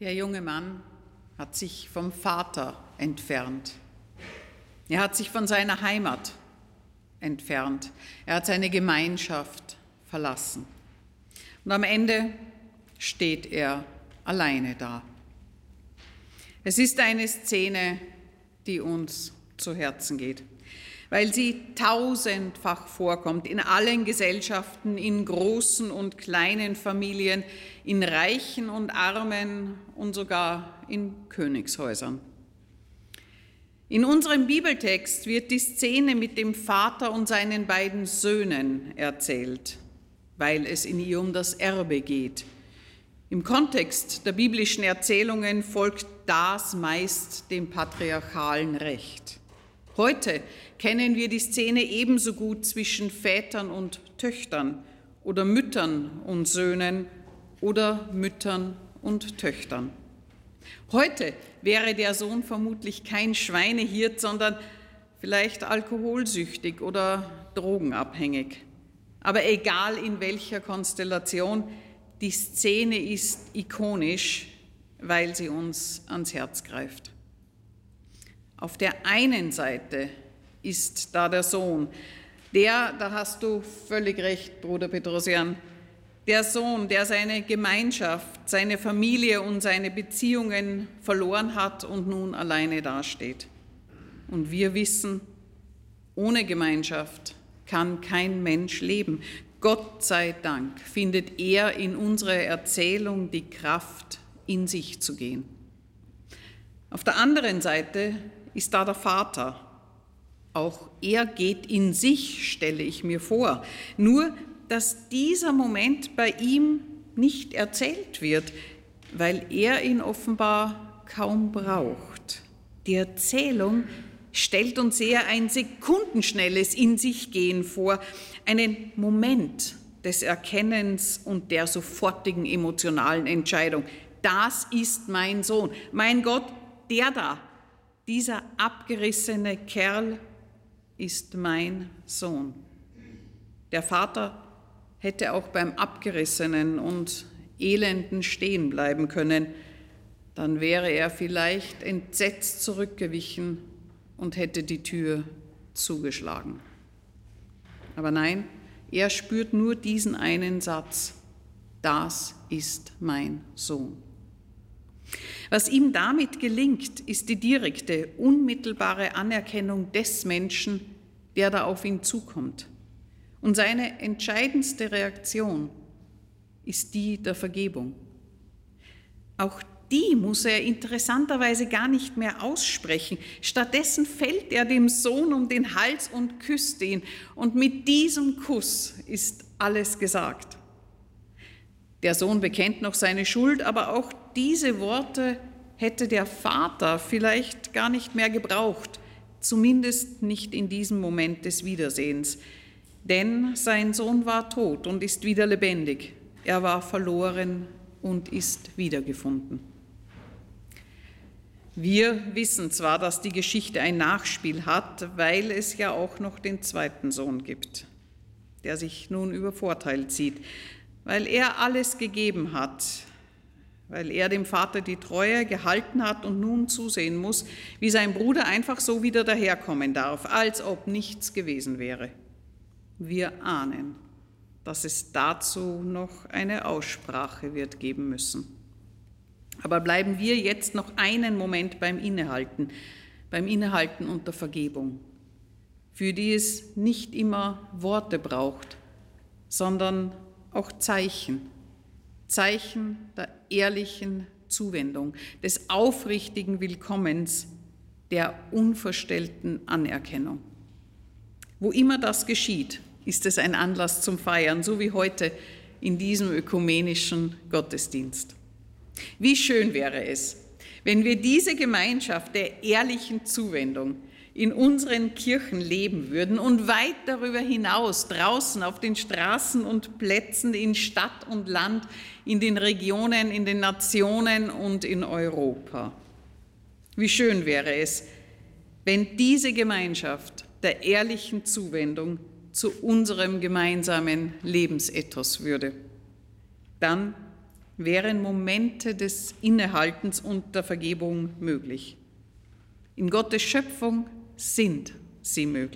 Der junge Mann hat sich vom Vater entfernt. Er hat sich von seiner Heimat entfernt. Er hat seine Gemeinschaft verlassen. Und am Ende steht er alleine da. Es ist eine Szene, die uns zu Herzen geht, weil sie tausendfach vorkommt in allen Gesellschaften, in großen und kleinen Familien, in Reichen und Armen und sogar in Königshäusern. In unserem Bibeltext wird die Szene mit dem Vater und seinen beiden Söhnen erzählt, weil es in ihr um das Erbe geht. Im Kontext der biblischen Erzählungen folgt das meist dem patriarchalen Recht. Heute kennen wir die Szene ebenso gut zwischen Vätern und Töchtern oder Müttern und Söhnen oder Müttern und Töchtern. Heute wäre der Sohn vermutlich kein Schweinehirt, sondern vielleicht alkoholsüchtig oder drogenabhängig. Aber egal in welcher Konstellation, die Szene ist ikonisch, weil sie uns ans Herz greift. Auf der einen Seite ist da der Sohn, da hast du völlig recht, Bruder Petrosian, der Sohn, der seine Gemeinschaft, seine Familie und seine Beziehungen verloren hat und nun alleine dasteht. Und wir wissen, ohne Gemeinschaft kann kein Mensch leben. Gott sei Dank findet er in unserer Erzählung die Kraft, in sich zu gehen. Auf der anderen Seite ist da der Vater. Auch er geht in sich, stelle ich mir vor. Nur, dass dieser Moment bei ihm nicht erzählt wird, weil er ihn offenbar kaum braucht. Die Erzählung stellt uns eher ein sekundenschnelles In sich gehen vor, einen Moment des Erkennens und der sofortigen emotionalen Entscheidung. Das ist mein Sohn. Mein Gott, der da, dieser abgerissene Kerl ist mein Sohn. Der Vater hätte auch beim Abgerissenen und Elenden stehen bleiben können. Dann wäre er vielleicht entsetzt zurückgewichen und hätte die Tür zugeschlagen. Aber nein, er spürt nur diesen einen Satz: Das ist mein Sohn. Was ihm damit gelingt, ist die direkte, unmittelbare Anerkennung des Menschen, der da auf ihn zukommt. Und seine entscheidendste Reaktion ist die der Vergebung. Auch die muss er interessanterweise gar nicht mehr aussprechen. Stattdessen fällt er dem Sohn um den Hals und küsst ihn. Und mit diesem Kuss ist alles gesagt. Der Sohn bekennt noch seine Schuld, aber auch diese Worte hätte der Vater vielleicht gar nicht mehr gebraucht, zumindest nicht in diesem Moment des Wiedersehens. Denn sein Sohn war tot und ist wieder lebendig. Er war verloren und ist wiedergefunden. Wir wissen zwar, dass die Geschichte ein Nachspiel hat, weil es ja auch noch den zweiten Sohn gibt, der sich nun übervorteilt sieht, weil er alles gegeben hat, weil er dem Vater die Treue gehalten hat und nun zusehen muss, wie sein Bruder einfach so wieder daherkommen darf, als ob nichts gewesen wäre. Wir ahnen, dass es dazu noch eine Aussprache wird geben müssen. Aber bleiben wir jetzt noch einen Moment beim Innehalten und der Vergebung, für die es nicht immer Worte braucht, sondern auch Zeichen der ehrlichen Zuwendung, des aufrichtigen Willkommens, der unverstellten Anerkennung. Wo immer das geschieht, ist es ein Anlass zum Feiern, so wie heute in diesem ökumenischen Gottesdienst. Wie schön wäre es, wenn wir diese Gemeinschaft der ehrlichen Zuwendung in unseren Kirchen leben würden und weit darüber hinaus, draußen auf den Straßen und Plätzen, in Stadt und Land, in den Regionen, in den Nationen und in Europa. Wie schön wäre es, wenn diese Gemeinschaft der ehrlichen Zuwendung zu unserem gemeinsamen Lebensethos würde. Dann wären Momente des Innehaltens und der Vergebung möglich. In Gottes Schöpfung sind sie möglich.